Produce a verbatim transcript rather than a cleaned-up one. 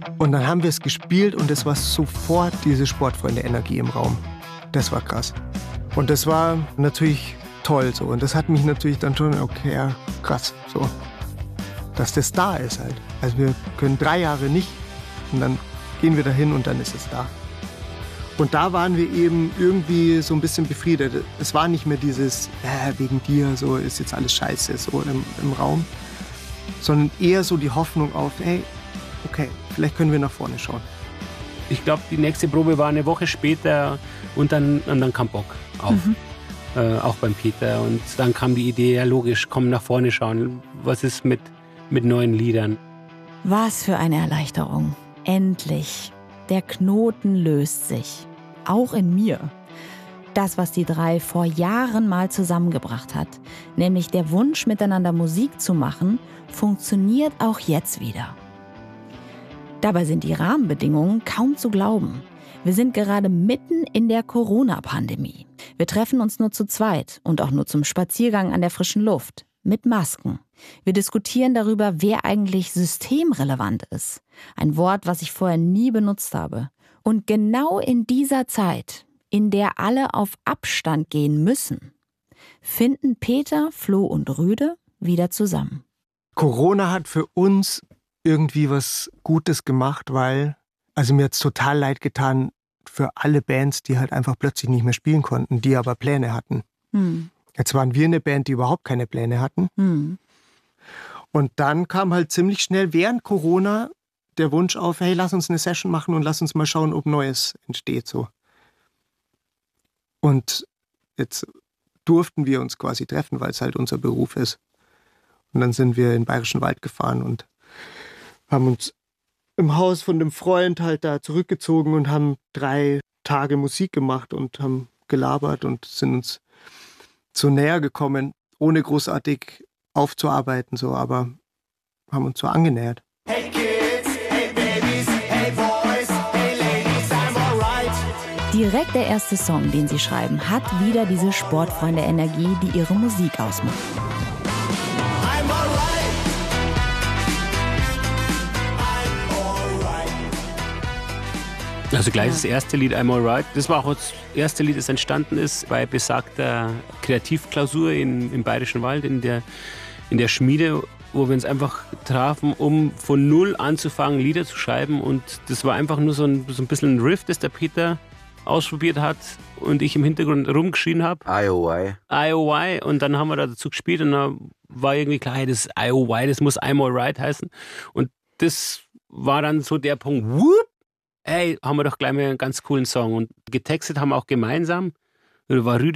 Und dann haben wir es gespielt und es war sofort diese Sportfreunde-Energie im Raum. Das war krass. Und das war natürlich toll so. Und das hat mich natürlich dann schon, okay, ja, krass, so. Dass das da ist halt. Also wir können drei Jahre nicht und dann gehen wir dahin und dann ist es da. Und da waren wir eben irgendwie so ein bisschen befriedet. Es war nicht mehr dieses, äh, wegen dir, so ist jetzt alles scheiße so im, im Raum, sondern eher so die Hoffnung auf, hey, okay, vielleicht können wir nach vorne schauen. Ich glaube, die nächste Probe war eine Woche später und dann, und dann kam Bock auf, mhm. äh, auch beim Peter. Und dann kam die Idee, ja logisch, komm nach vorne schauen, was ist mit, mit neuen Liedern. Was für eine Erleichterung. Endlich. Der Knoten löst sich. Auch in mir. Das, was die drei vor Jahren mal zusammengebracht hat, nämlich der Wunsch, miteinander Musik zu machen, funktioniert auch jetzt wieder. Dabei sind die Rahmenbedingungen kaum zu glauben. Wir sind gerade mitten in der Corona-Pandemie. Wir treffen uns nur zu zweit und auch nur zum Spaziergang an der frischen Luft. Mit Masken. Wir diskutieren darüber, wer eigentlich systemrelevant ist. Ein Wort, was ich vorher nie benutzt habe. Und genau in dieser Zeit, in der alle auf Abstand gehen müssen, finden Peter, Flo und Rüde wieder zusammen. Corona hat für uns irgendwie was Gutes gemacht, weil, also mir hat es total leid getan für alle Bands, die halt einfach plötzlich nicht mehr spielen konnten, die aber Pläne hatten. Hm. Jetzt waren wir eine Band, die überhaupt keine Pläne hatten. Hm. Und dann kam halt ziemlich schnell während Corona der Wunsch auf, hey, lass uns eine Session machen und lass uns mal schauen, ob Neues entsteht. So. Und jetzt durften wir uns quasi treffen, weil es halt unser Beruf ist. Und dann sind wir in den Bayerischen Wald gefahren und haben uns im Haus von dem Freund halt da zurückgezogen und haben drei Tage Musik gemacht und haben gelabert und sind uns so näher gekommen, ohne großartig aufzuarbeiten, so, aber haben uns so angenähert. Hey Kids, hey Babies, hey Boys, hey Ladies, I'm alright. Direkt der erste Song, den sie schreiben, hat wieder diese Sportfreunde-Energie, die ihre Musik ausmacht. I'm alright. I'm alright. Also gleich das erste Lied, I'm Alright. Das war auch das erste Lied, das entstanden ist bei besagter Kreativklausur in, im Bayerischen Wald, in der, in der Schmiede, wo wir uns einfach trafen, um von null anzufangen, Lieder zu schreiben. Und das war einfach nur so ein, so ein bisschen ein Riff, das der Peter ausprobiert hat und ich im Hintergrund rumgeschrien habe. I O Y. I O Y. Und dann haben wir da dazu gespielt und dann war irgendwie klar, hey, das I O Y, das muss I'm Alright heißen. Und das war dann so der Punkt, whoop, hey, haben wir doch gleich mal einen ganz coolen Song. Und getextet haben wir auch gemeinsam. Da war Rüde